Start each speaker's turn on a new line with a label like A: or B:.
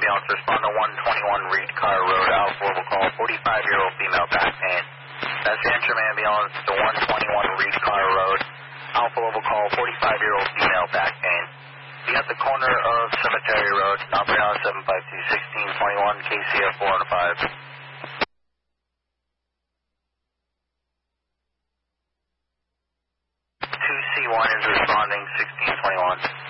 A: ambulance, respond to 121 Reed Car Road, Alpha Level call, 45-year-old female back pain. That's the Antrim ambulance to 121 Reed Car Road, Alpha Level call, 45-year-old female back pain. Be at the corner of Cemetery Road, Nabriana 752-1621, KCF 405. 2C1 is responding 1621.